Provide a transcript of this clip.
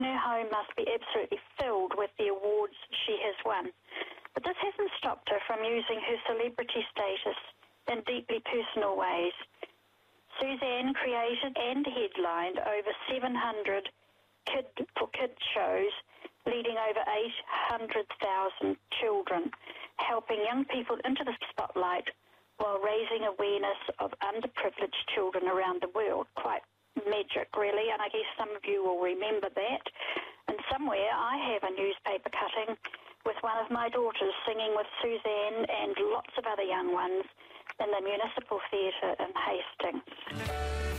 Her home must be absolutely filled with the awards she has won. But this hasn't stopped her from using her celebrity status in deeply personal ways. Suzanne created and headlined over 700 kid shows, leading over 800,000 children, helping young people into the spotlight while raising awareness of underprivileged children around the world. Quite magic, really, and I guess some of you will remember that. And somewhere I have a newspaper cutting with one of my daughters singing with Suzanne and lots of other young ones in the Municipal Theatre in Hastings.